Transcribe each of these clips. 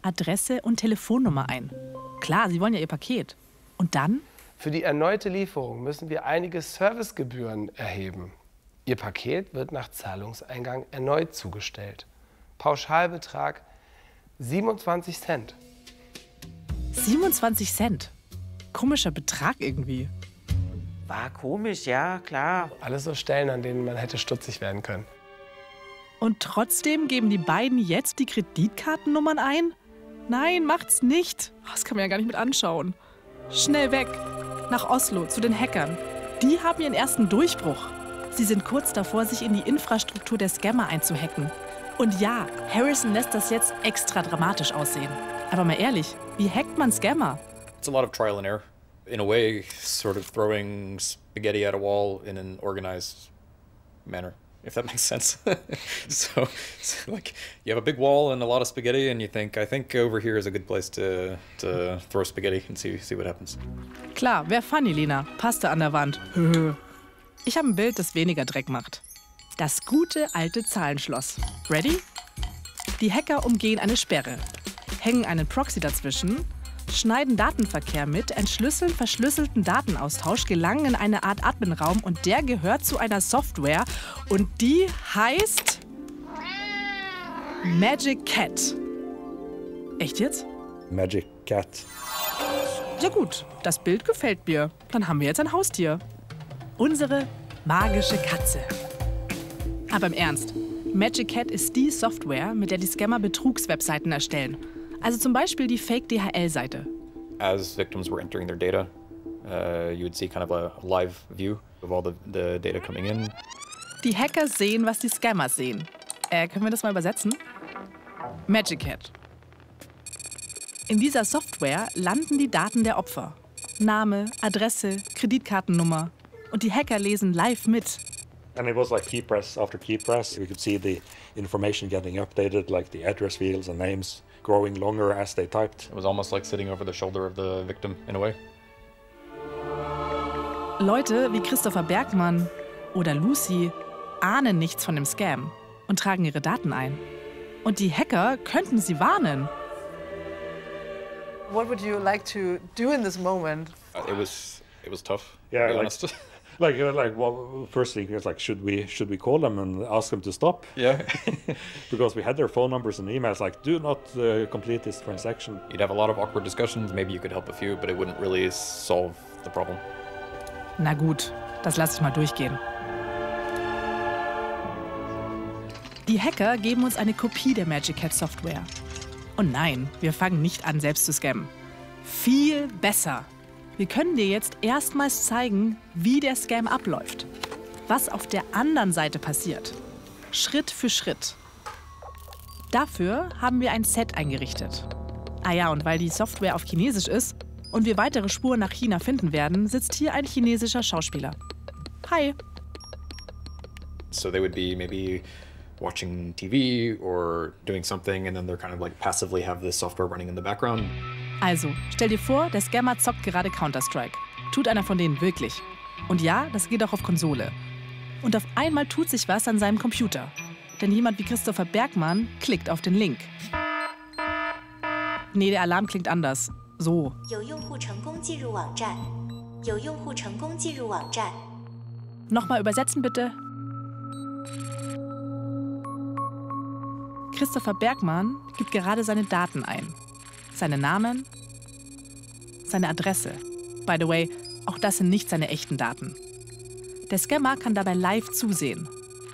Adresse und Telefonnummer ein. Klar, sie wollen ja ihr Paket. Und dann? Für die erneute Lieferung müssen wir einige Servicegebühren erheben. Ihr Paket wird nach Zahlungseingang erneut zugestellt. Pauschalbetrag 27 Cent. 27 Cent? Komischer Betrag irgendwie. War komisch, ja, klar. Alles so Stellen, an denen man hätte stutzig werden können. Und trotzdem geben die beiden jetzt die Kreditkartennummern ein? Nein, macht's nicht. Das kann man ja gar nicht mit anschauen. Schnell weg. Nach Oslo, zu den Hackern. Die haben ihren ersten Durchbruch. Sie sind kurz davor, sich in die Infrastruktur der Scammer einzuhacken. Und ja, Harrison lässt das jetzt extra dramatisch aussehen. Aber mal ehrlich, wie hackt man Scammer? It's a lot of trial and error. In a way, sort of throwing spaghetti at a wall in an organized manner, if that makes sense. so, like, you have a big wall and a lot of spaghetti, and you think, I think over here is a good place to throw spaghetti and see what happens. Klar, wär funny, Lena. Paste an der Wand. Ich habe ein Bild, das weniger Dreck macht. Das gute alte Zahlenschloss. Ready? Die Hacker umgehen eine Sperre, hängen einen Proxy dazwischen, schneiden Datenverkehr mit, entschlüsseln verschlüsselten Datenaustausch, gelangen in eine Art Adminraum und der gehört zu einer Software und die heißt Magic Cat. Echt jetzt? Magic Cat. Ja gut, das Bild gefällt mir. Dann haben wir jetzt ein Haustier. Unsere magische Katze. Aber im Ernst, Magic Cat ist die Software, mit der die Scammer Betrugswebseiten erstellen. Also zum Beispiel die Fake-DHL-Seite. As victims were entering their data, you would see kind of a live view of all the data coming in. Die Hacker sehen, was die Scammer sehen. Können wir das mal übersetzen? Magic Cat. In dieser Software landen die Daten der Opfer. Name, Adresse, Kreditkartennummer. Und die Hacker lesen live mit. And it was like key press after key press. We could see the information getting updated, like the address fields and names growing longer as they typed. It was almost like sitting over the shoulder of the victim in a way. Leute wie Christopher Bergmann oder Lucy ahnen nichts von dem Scam und tragen ihre Daten ein. Und die Hacker könnten sie warnen. What would you like to do in this moment? It was tough, Yeah, to be like- honest. Well, first thing is like, should we call them and ask them to stop? Yeah. Because we had their phone numbers and emails, like, do not complete this transaction. You'd have a lot of awkward discussions. Maybe you could help a few, but it wouldn't really solve the problem. Na gut, das lasse ich mal durchgehen. Die Hacker geben uns eine Kopie der Magic Cat Software. Und nein, wir fangen nicht an, selbst zu scammen. Viel besser. Wir können dir jetzt erstmals zeigen, wie der Scam abläuft. Was auf der anderen Seite passiert. Schritt für Schritt. Dafür haben wir ein Set eingerichtet. Ah ja, und weil die Software auf Chinesisch ist und wir weitere Spuren nach China finden werden, sitzt hier ein chinesischer Schauspieler. Hi. So they would be maybe watching TV or doing something, and then they're kind of like passively have this software running in the background. Also, stell dir vor, der Scammer zockt gerade Counter-Strike. Tut einer von denen wirklich. Und ja, das geht auch auf Konsole. Und auf einmal tut sich was an seinem Computer. Denn jemand wie Christopher Bergmann klickt auf den Link. Nee, der Alarm klingt anders. So. 有用户成功进入网站。有用户成功进入网站。 Nochmal übersetzen, bitte. Christopher Bergmann gibt gerade seine Daten ein. Seine Namen, seine Adresse. By the way, auch das sind nicht seine echten Daten. Der Scammer kann dabei live zusehen.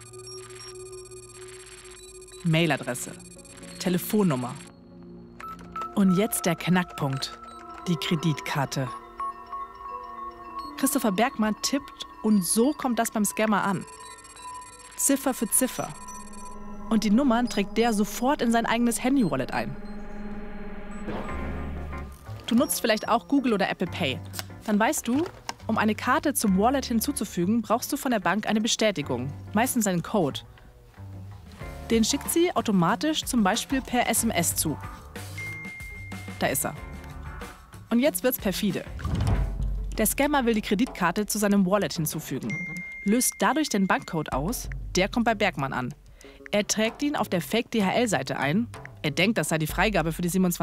Mailadresse, Telefonnummer. Und jetzt der Knackpunkt, die Kreditkarte. Christopher Bergmann tippt und so kommt das beim Scammer an. Ziffer für Ziffer. Und die Nummern trägt der sofort in sein eigenes Handy-Wallet ein. Du nutzt vielleicht auch Google oder Apple Pay. Dann weißt du, um eine Karte zum Wallet hinzuzufügen, brauchst du von der Bank eine Bestätigung, meistens einen Code. Den schickt sie automatisch zum Beispiel per SMS zu. Da ist er. Und jetzt wird's perfide. Der Scammer will die Kreditkarte zu seinem Wallet hinzufügen, löst dadurch den Bankcode aus, der kommt bei Bergmann an. Er trägt ihn auf der Fake-DHL-Seite ein. Er denkt, das sei die Freigabe für die 27